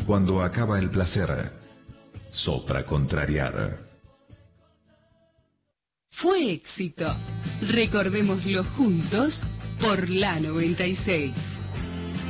cuando acaba el placer. Sopra contrariar. Fue éxito. Recordémoslo juntos por la 96.